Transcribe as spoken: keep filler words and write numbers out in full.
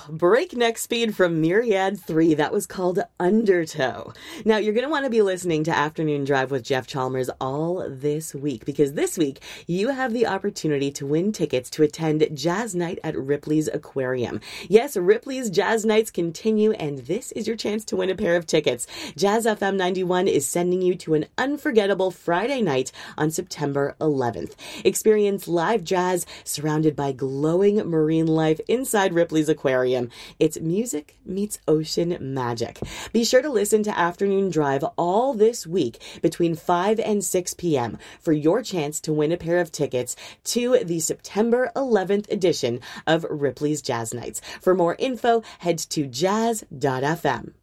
Oh, breakneck speed from Myriad three. That was called Undertow. Now, you're going to want to be listening to Afternoon Drive with Jeff Chalmers all this week, because this week you have the opportunity to win tickets to attend Jazz Night at Ripley's Aquarium. Yes, Ripley's Jazz Nights continue, and this is your chance to win a pair of tickets. Jazz F M ninety-one is sending you to an unforgettable Friday night on September eleventh. Experience live jazz surrounded by glowing marine life inside Ripley's Aquarium. It's music meets ocean magic. Be sure to listen to Afternoon Drive all this week between five and six p.m. for your chance to win a pair of tickets to the September eleventh edition of Ripley's Jazz Nights. For more info, head to jazz dot f m.